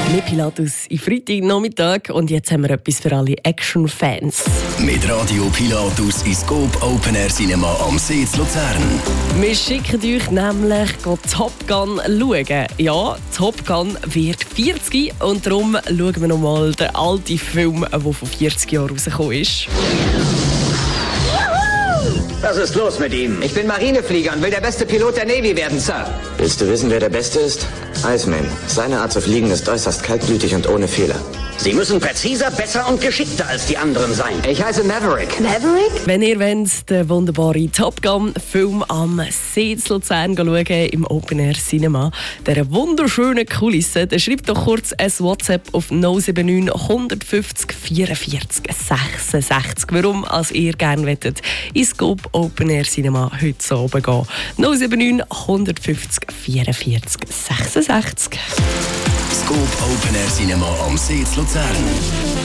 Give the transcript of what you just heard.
Mit Pilatus im Freitagnachmittag und jetzt haben wir etwas für alle Action-Fans. Mit Radio Pilatus ins Scope Open Air Cinema am See zu Luzern. Wir schicken euch nämlich Top Gun schauen. Ja, Top Gun wird 40 und darum schauen wir nochmal den alten Film, der vor 40 Jahren rausgekommen ist. Was ist los mit ihm? Ich bin Marineflieger und will der beste Pilot der Navy werden, Sir. Willst du wissen, wer der Beste ist? Iceman. Seine Art zu fliegen ist äußerst kaltblütig und ohne Fehler. Sie müssen präziser, besser und geschickter als die anderen sein. Ich heiße Maverick. Maverick? Wenn ihr wollt, den wunderbaren Top Gun-Film am See zu Luzern schauen, im Open Air Cinema, dieser wunderschönen Kulisse, dann schreibt doch kurz ein WhatsApp auf 079 150 44 66. Warum als ihr gerne wettet, ins Scope Open Air Cinema heute Abend gehen. 079 150 44 66. Scope Open Air Cinema am See zu Luzern.